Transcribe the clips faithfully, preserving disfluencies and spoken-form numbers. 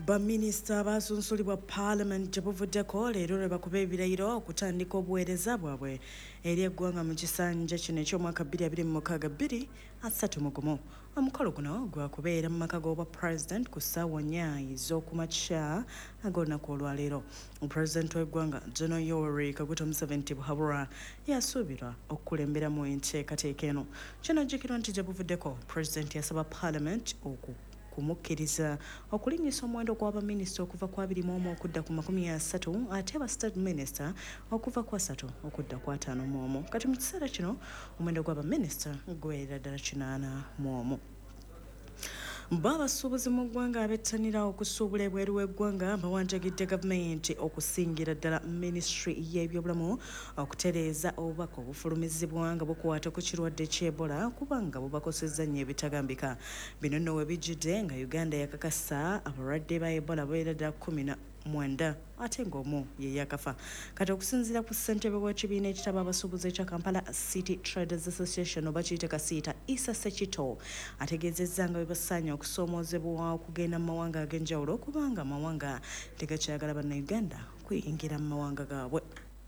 Baminisita abasunsulibwa Parliament gye buvuddeko leero lwe bakuba ebirayiro okutandika obuweereza bwabwe eri eggwanga mu kisanja kino eky'omwaka bbiri abiri mu mukaaga bbiri asatu mu gumu. Omukolo guno gwakubeera mu maka g'obwa President ku ssaawa nnya ez'okumakya ag'olunaku olwaleero. Omupulezidenti w'eggwanga General Yoweri Kaguta Museveni Buhabura yasuubirwa okukulemberamu enteekateeka eno. Kinajjukirwa nti gye buvuddeko President yasaba Parliament oku kumukkiriza okulinnyisa omuwendo gw'abaminisita okuva ku abiri mu omu okudda ku makumi asatu ate aba State Minister okuva ku asatu okudda ku ataano mu omu. Kati mu kiseera kino omuwendo gw'abaminisita guwerera ddala kinaana mu omu. Babasuubuzi mu ggwanga abettanira okusuubula ebweru w'eggwanga bawanjagidde gavumenti okusingira ddala Ministry y'ebyobulamu okutereeza obubaka obufulumizibwa nga bukwata ku kirwadde ky'Ebola kubanga bubakosezza nnyo ebitagambika. Bino nno we bijjidde nga Uganda yakakasa abalwadde ba Ebola babeera ddala kkumi na mwenda ate ng'omu ye yakafa. Kati okusinziira ku ssentebe w'ekibiina ekitaba abasuubuzi ekya Kampala City Traders Association oba kiyite Kasiita Issa Sekito ategeezezza nga bwe basaanye okusoomoozebwa okugenda mu mawanga ag'enjawulo kubanga amawanga tegakyagala bannayuganda kuyingira mu mawanga gaabwe.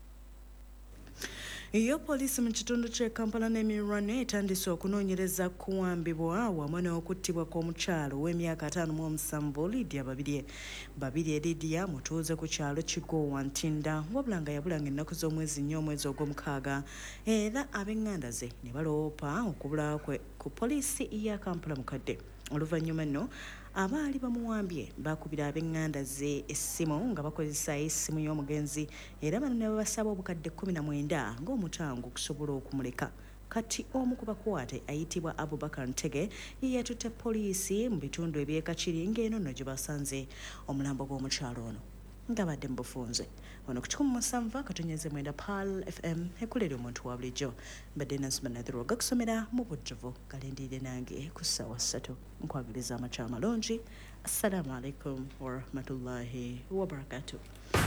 Iyo poliisi mu kitundu ky'e Kampala n'emiriraano etandise okunoonyereza kuwambibwa wamu n'okuttibwa kw'omukyalo w'emyaka ataano mu omusanvu Lydia Babirye. Babirye Lydia mutuuze ku kyalo Kigowa Ntinda wabula nga yabulanga ennaku z'omwezi nnyo omwezi ogw'omukaaga era ab'eŋŋanda ze ne baloopa okubulawo kwe ku poliisi ya Kampala mukadde. Oluvannyuma nno abaali bamuwambye baakubira ab'eŋŋanda ze essimu nga bakozesa essimu y'omugenzi era bano ne babasaba obukadde kkumi na mwenda ng'omutango okusobola okumuleka. Kati omu ku bakwate ayitibwa Abubakar Ntege ye yatutte poliisi mu bitundu eby'e Kakiri ng'eno nno gye basanze omulambo gw'omukyalo ono ng'abadde mu bufunze. Ono ku kikumi mu musanvu akatonnyeze mwenda Pearl F M ekulira omuntu wa bulijjo. Mbadde Nansuma Nathirwa gakusomera mu bujjuvu galendiire nange ku ssaawa ssatu. Nkwagaliza amakya amalungi. Assalamu alaikum wa rahmatullahi wa barakatuh.